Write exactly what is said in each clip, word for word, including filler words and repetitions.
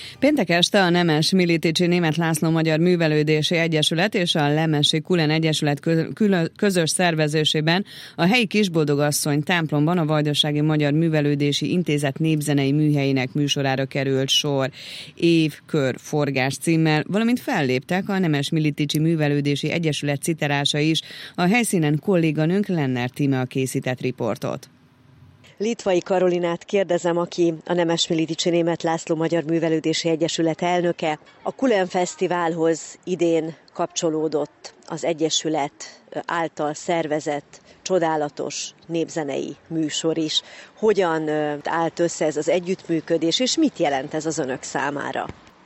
Péntek este a Nemes Militicsi Németh László Magyar Művelődési Egyesület és a Lemesi Kulen Egyesület közös szervezésében a helyi Kisboldogasszony templomban a Vajdasági Magyar Művelődési Intézet népzenei műhelyének műsorára került sor. Évkör forgás címmel, valamint felléptek a Nemes Militicsi Művelődési Egyesület citerásai is. A helyszínen kolléganőnk Lenner Tímea készített riportot. Litvai Karolinát kérdezem, aki a Nemes Militicsi Németh László Magyar Művelődési Egyesület elnöke. A Kulen Fesztiválhoz idén kapcsolódott az Egyesület által szervezett csodálatos népzenei műsor is. Hogyan állt össze ez az együttműködés, és mit jelent ez az önök számára?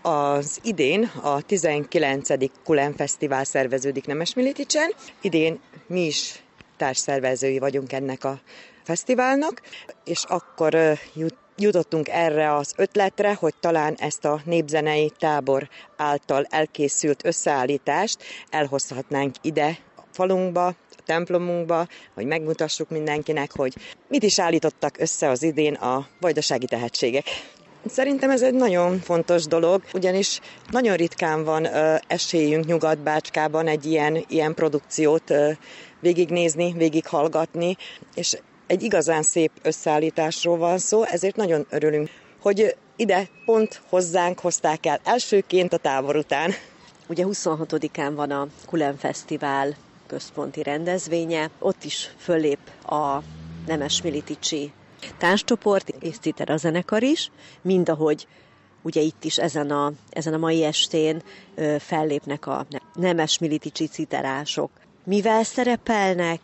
Az idén a tizenkilencedik Kulen Fesztivál szerveződik Nemes Militicsen. Idén mi is társszervezői vagyunk ennek a fesztiválnak, és akkor jut, jutottunk erre az ötletre, hogy talán ezt a népzenei tábor által elkészült összeállítást elhozhatnánk ide a falunkba, a templomunkba, hogy megmutassuk mindenkinek, hogy mit is állítottak össze az idén a vajdasági tehetségek. Szerintem ez egy nagyon fontos dolog, ugyanis nagyon ritkán van uh, esélyünk Nyugat-Bácskában egy ilyen, ilyen produkciót uh, végignézni, végighallgatni, és egy igazán szép összeállításról van szó, ezért nagyon örülünk, hogy ide pont hozzánk hozták el elsőként a tábor után. Ugye huszonhatodikán van a Kulen Fesztivál központi rendezvénye, ott is föllép a Nemes Militicsi tánccsoport és citera zenekar is, mindahogy ugye itt is ezen a, ezen a mai estén ö, fellépnek a Nemes Militicsi citerások. Mivel szerepelnek?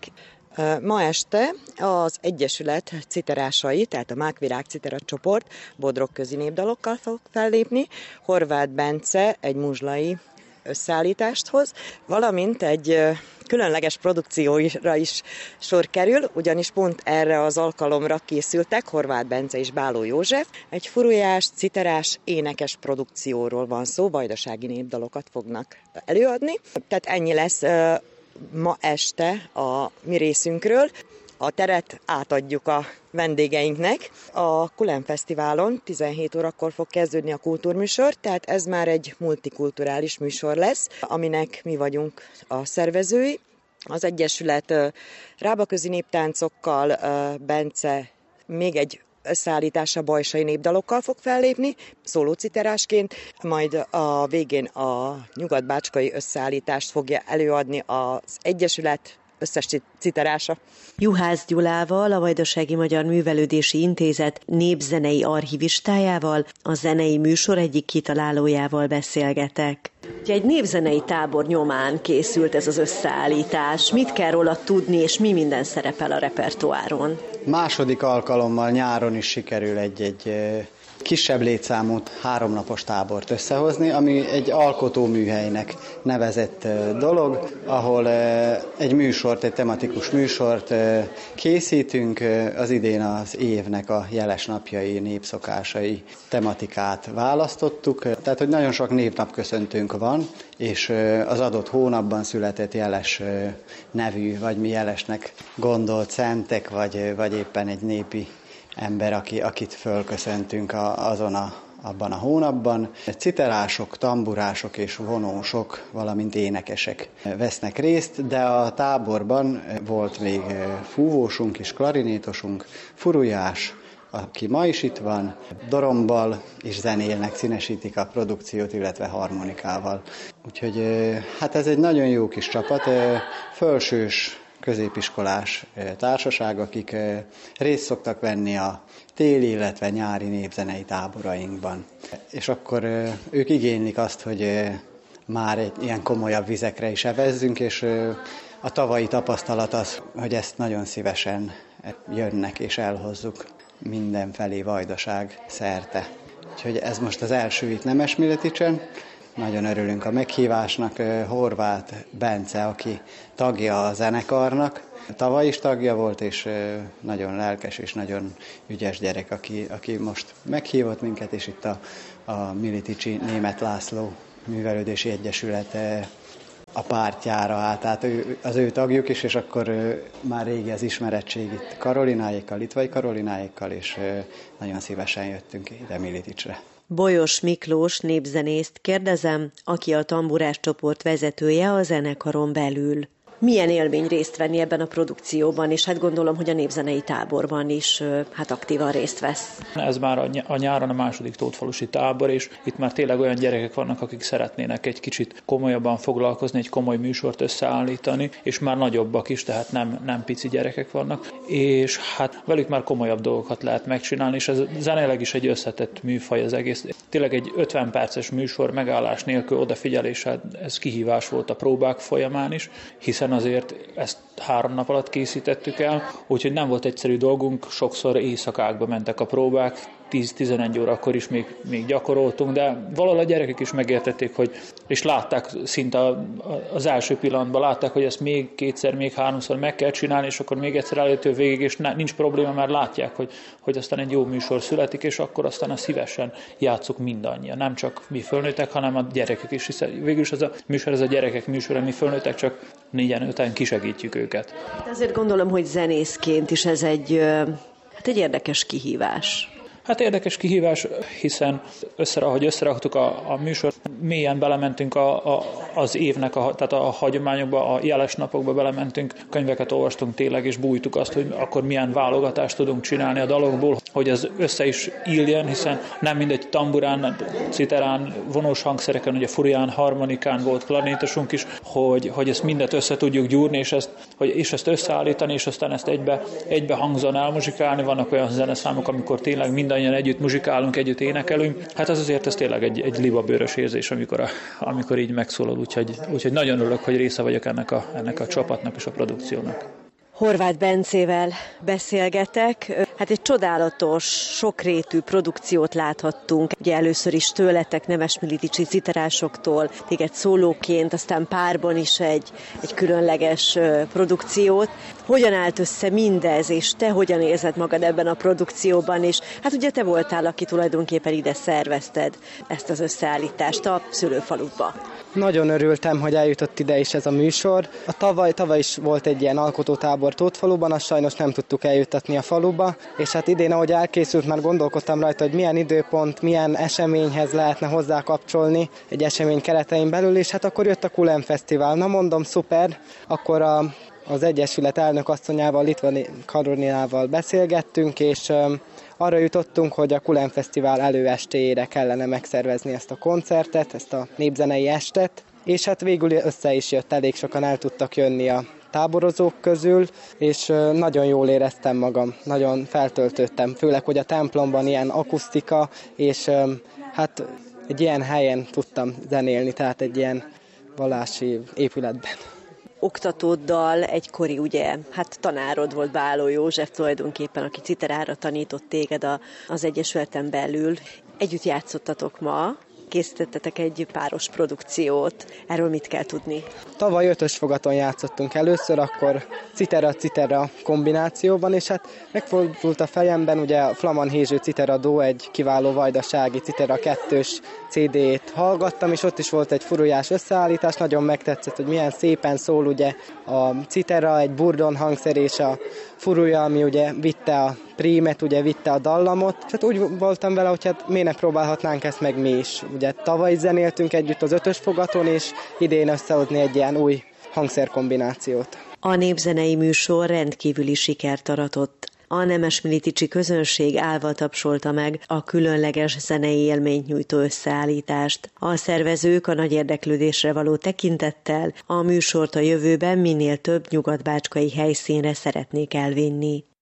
Ma este az Egyesület citerásai, tehát a Mákvirág citera csoport bodrog közi népdalokkal fog fellépni. Horváth Bence egy muzslai összeállítást hoz, valamint egy különleges produkcióra is sor kerül, ugyanis pont erre az alkalomra készültek Horváth Bence és Báló József. Egy furujás, citerás, énekes produkcióról van szó, vajdasági népdalokat fognak előadni. Tehát ennyi lesz ma este a mi részünkről. A teret átadjuk a vendégeinknek. A Kulen Fesztiválon tizenhét órakor fog kezdődni a kultúrműsor, tehát ez már egy multikulturális műsor lesz, aminek mi vagyunk a szervezői. Az Egyesület rábaközi néptáncokkal, Bence még egy összeállítása bajsai népdalokkal fog fellépni, szólóciterásként, majd a végén a nyugat-bácskai összeállítást fogja előadni az Egyesület összes citerása. Juhász Gyulával, a Vajdasági Magyar Művelődési Intézet népzenei archivistájával, a zenei műsor egyik kitalálójával beszélgetek. Ugye egy népzenei tábor nyomán készült ez az összeállítás. Mit kell róla tudni, és mi minden szerepel a repertoáron? Második alkalommal nyáron is sikerül egy-egy kisebb létszámú háromnapos tábort összehozni, ami egy alkotóműhelynek nevezett dolog, ahol egy műsort, egy tematikus műsort készítünk. Az idén az évnek a jeles napjai, népszokásai tematikát választottuk. Tehát, hogy nagyon sok névnapköszöntőnk van, és az adott hónapban született jeles nevű, vagy mi jelesnek gondolt szentek, vagy, vagy éppen egy népi ember, aki, akit fölköszöntünk a, azon a, abban a hónapban. Citerások, tamburások és vonósok, valamint énekesek vesznek részt, de a táborban volt még fúvósunk és klarinétosunk, furujás, aki ma is itt van, dorombal is zenélnek, színesítik a produkciót, illetve harmonikával. Úgyhogy hát ez egy nagyon jó kis csapat, fölsős, középiskolás társaság, akik részt szoktak venni a téli, illetve nyári népzenei táborainkban. És akkor ők igénylik azt, hogy már egy ilyen komolyabb vizekre is evezzünk, és a tavalyi tapasztalat az, hogy ezt nagyon szívesen jönnek és elhozzuk mindenfelé Vajdaság szerte. Úgyhogy ez most az első itt Nemes Militicsen. Nagyon örülünk a meghívásnak. Horváth Bence, aki tagja a zenekarnak, tavaly is tagja volt, és nagyon lelkes és nagyon ügyes gyerek, aki, aki most meghívott minket, és itt a, a Militicsi Németh László Művelődési Egyesület a pártjára állt, tehát ő, az ő tagjuk is, és akkor ő, már régi az ismerettség itt Karolináékkal, Litvai Karolináékkal, és nagyon szívesen jöttünk ide Militicsre. Bolyos Miklós népzenészt kérdezem, aki a tamburás csoport vezetője a zenekaron belül. Milyen élmény részt venni ebben a produkcióban, és hát gondolom, hogy a népzenei táborban is hát aktívan részt vesz. Ez már a nyáron a második tótfalusi tábor, és itt már tényleg olyan gyerekek vannak, akik szeretnének egy kicsit komolyabban foglalkozni, egy komoly műsort összeállítani, és már nagyobbak is, tehát nem, nem pici gyerekek vannak, és hát velük már komolyabb dolgokat lehet megcsinálni, és ez zeneileg is egy összetett műfaj az egész. Tényleg egy ötven perces műsor megállás nélkül odafigyeléssel, ez kihívás volt a próbák folyamán is, hiszen azért ezt három nap alatt készítettük el, úgyhogy nem volt egyszerű dolgunk, sokszor éjszakákba mentek a próbák, tíz-tizenegy órakor is még, még gyakoroltunk, de valahol a gyerekek is megértették, hogy, és látták szinte az első pillanatban, látták, hogy ezt még kétszer, még háromszor meg kell csinálni, és akkor még egyszer előttől végig, és nincs probléma, mert látják, hogy, hogy aztán egy jó műsor születik, és akkor aztán a szívesen játsszuk mindannyian. Nem csak mi fölnőttek, hanem a gyerekek is, hiszen végül is ez a műsor, ez a gyerekek műsora, mi fölnőttek, csak négyen-öten kisegítjük őket. De azért gondolom, hogy zenészként is ez egy, hát egy érdekes kihívás. Hát érdekes kihívás, hiszen össze, ahogy összeraktuk a, a műsort, mélyen belementünk a, a, az évnek, a, tehát a hagyományokba, a jeles napokba belementünk, könyveket olvastunk tényleg, és bújtuk azt, hogy akkor milyen válogatást tudunk csinálni a dalokból, hogy ez össze is illjen, hiszen nem mindegy tamburán, citerán, vonós hangszereken, ugye furián, harmonikán volt klarinétosunk is, hogy, hogy ezt mindet össze tudjuk gyúrni, és ezt, hogy, és ezt összeállítani, és aztán ezt egybe, egybe hangzon elmuzsikálni. Vannak olyan zeneszámok, amikor tényleg minden együtt muzsikálunk, együtt énekelünk. Hát az azért ez tényleg egy, egy libabőrös érzés, amikor, a, amikor így megszólal, úgyhogy, úgyhogy nagyon örülök, hogy része vagyok ennek a, ennek a csapatnak és a produkciónak. Horváth Bencével beszélgetek. Hát egy csodálatos, sokrétű produkciót láthattunk. Ugye először is tőletek, Nemesmilitici citerásoktól, téged szólóként, aztán párban is egy, egy különleges produkciót. Hogyan állt össze mindez, és te hogyan érzed magad ebben a produkcióban? És hát ugye te voltál, aki tulajdonképpen ide szervezted ezt az összeállítást a szülőfaludba. Nagyon örültem, hogy eljutott ide is ez a műsor. A tavaly, tavaly is volt egy ilyen alkotótábor Tótfaluban, azt sajnos nem tudtuk eljuttatni a faluba, és hát idén, ahogy elkészült, már gondolkodtam rajta, hogy milyen időpont, milyen eseményhez lehetne hozzá kapcsolni egy esemény keretein belül, és hát akkor jött a Kulen Fesztivál. Na mondom, szuper, akkor a, az Egyesület elnökasszonyával, Litvani Karolinával beszélgettünk, és arra jutottunk, hogy a Kulen Fesztivál előestéjére kellene megszervezni ezt a koncertet, ezt a népzenei estet, és hát végül össze is jött, elég sokan el tudtak jönni a táborozók közül, és nagyon jól éreztem magam, nagyon feltöltöttem, főleg, hogy a templomban ilyen akusztika, és hát egy ilyen helyen tudtam zenélni, tehát egy ilyen vallási épületben. Oktatóddal egykori, ugye, hát tanárod volt Báló József tulajdonképpen, aki citerára tanított téged a, az Egyesületen belül. Együtt játszottatok ma, készítettetek egy páros produkciót. Erről mit kell tudni? Tavaly ötös fogaton játszottunk először, akkor citera-citera kombinációban, és hát megfordult a fejemben, ugye a Flaman Hézső Citera Dó, egy kiváló vajdasági citera kettős cé dét hallgattam, és ott is volt egy furujás összeállítás, nagyon megtetszett, hogy milyen szépen szól ugye a citera, egy burdon hangszer és a furuja, ami ugye vitte a prímet, ugye vitte a dallamot. Hát úgy voltam vele, hogy hát miért ne próbálhatnánk ezt meg mi is. Ugye tavaly zenéltünk együtt az ötös fogaton, és idén összehozni egy ilyen új hangszerkombinációt. A népzenei műsor rendkívüli sikert aratott. A Nemesmilitici közönség állva tapsolta meg a különleges zenei élményt nyújtó összeállítást. A szervezők a nagy érdeklődésre való tekintettel a műsort a jövőben minél több nyugatbácskai helyszínre szeretnék elvinni.